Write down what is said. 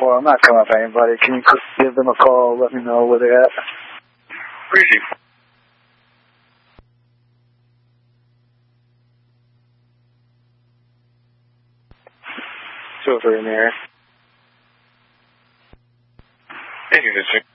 Well, I'm not coming up anybody. Can you give them a call? Let me know where they're at. Appreciate it. Silver in the air. Thank you, Mr.